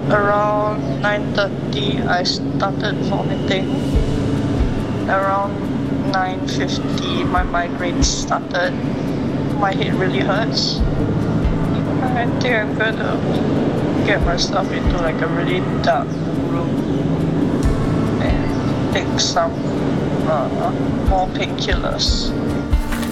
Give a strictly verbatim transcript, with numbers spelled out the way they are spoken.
Around nine thirty, I started vomiting. Around nine fifty, my migraine started. My head really hurts. I think I'm gonna get myself into like a really dark room and take some uh, more painkillers.